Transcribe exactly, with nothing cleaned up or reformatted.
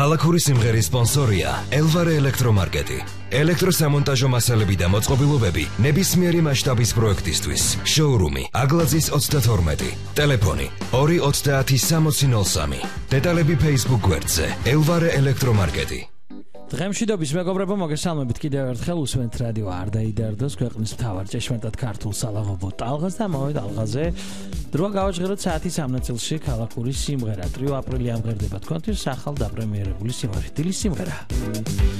ქალაქური სიმღერის სპონსორია ელვარე ელექტრომარკეტი. ელექტროსამონტაჟო მასალები და მოწყობილობები ნებისმიერი მასშტაბის პროექტისთვის. შოურუმი აგლაძის ოცდათორმეტი. ტელეფონი ორი ოცდაათი სამოცი ნოლ სამი. დეტალები Facebook გვერდზე ელვარე ელექტრომარკეტი. დღემშვიდობის მეგობრებო, მოგესალმებით კიდევ ერთხელ უსმენთ რადიო არდაიდარდოს ქვეყნის მთავარ ჭეშმარიტად ქართულ სალაღობო ტალღას და ამავე ტალღაზე დროა გავაჟღეროთ საათის ამ ნაწილში ქალაქური სიმღერა. ტრიო აპრილი ამღერდება თქვენთვის ახალ დაპრემიერებული სიმღერით. დილის სიმღერა.